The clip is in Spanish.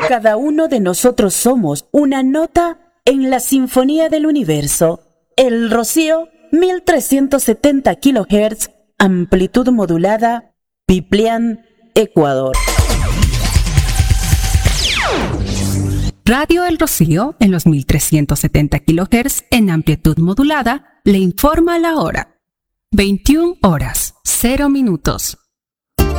Cada uno de nosotros somos una nota en la sinfonía del universo. El Rocío, 1370 kHz, amplitud modulada, Piplián, Ecuador. Radio El Rocío, en los 1370 kHz en amplitud modulada, le informa la hora. 21 horas, 0 minutos.